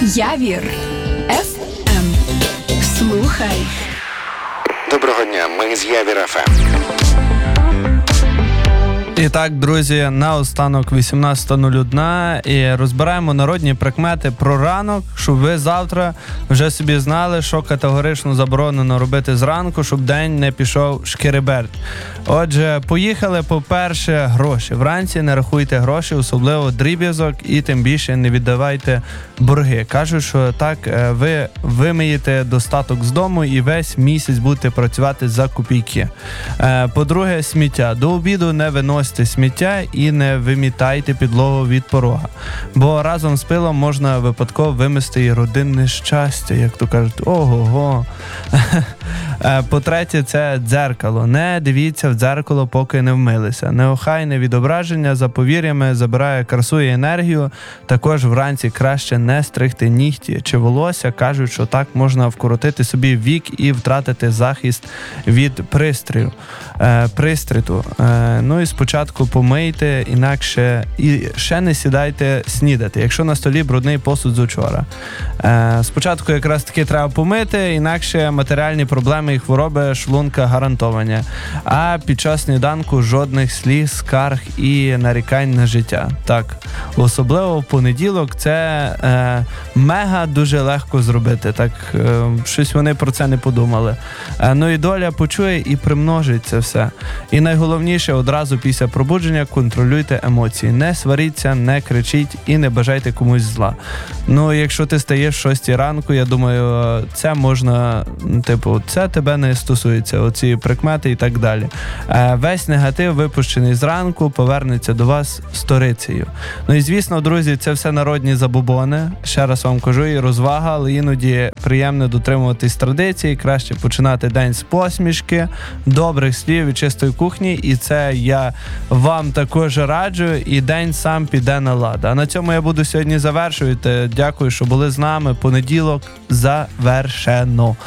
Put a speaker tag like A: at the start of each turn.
A: Явір ФМ. Слухай.
B: Доброго дня, ми з Явір ФМ.
C: І так, друзі, наостанок 18:01 і розбираємо народні прикмети про ранок, щоб ви завтра вже собі знали, що категорично заборонено робити зранку, щоб день не пішов шкереберть. Отже, поїхали. По-перше, гроші. Вранці не рахуйте гроші, особливо дріб'язок, і тим більше не віддавайте борги. Кажуть, що так ви вимиєте достаток з дому і весь місяць будете працювати за копійки. По-друге, сміття. До обіду не виносите сміття і не вимітайте підлогу від порога. Бо разом з пилом можна випадково вимести і родинне щастя, як то кажуть. Ого-го. По-третє, це дзеркало. Не дивіться в дзеркало, поки не вмилися. Неохайне відображення за повір'ями забирає красу і енергію. Також вранці краще не стригти нігті чи волосся. Кажуть, що так можна вкоротити собі вік і втратити захист від пристріту. Ну і спочатку помийте, інакше і ще не сідайте снідати, якщо на столі брудний посуд з учора. Спочатку якраз таки треба помити, інакше матеріальні проблеми і хвороби шлунка гарантовані. А під час сніданку жодних сліз, скарг і нарікань на життя. Так, особливо в понеділок це мега дуже легко зробити. Так, щось вони про це не подумали. Ну і доля почує і примножить це все. І найголовніше, одразу після пробудження контролюйте емоції. Не сваріться, не кричіть і не бажайте комусь зла. Ну, якщо ти стаєш в 6 ранку, я думаю, це можна, це тебе не стосується, оці прикмети і так далі. Весь негатив, випущений зранку, повернеться до вас сторицею. Ну і звісно, друзі, це все народні забобони. Ще раз вам кажу, і розвага, але іноді приємно дотримуватись традицій, краще починати день з посмішки, добрих слів і чистої кухні, і це я вам також раджу, і день сам піде на лад. А на цьому я буду сьогодні завершувати. Дякую, що були з нами. Понеділок завершено.